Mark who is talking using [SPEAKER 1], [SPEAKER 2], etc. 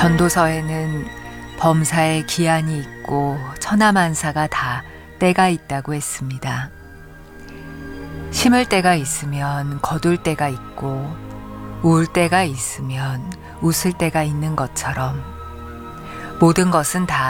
[SPEAKER 1] 전도서에는 범사에 기한이 있고 천하만사가 다 때가 있다고 했습니다. 심을 때가 있으면 거둘 때가 있고 울 때가 있으면 웃을 때가 있는 것처럼 모든 것은 다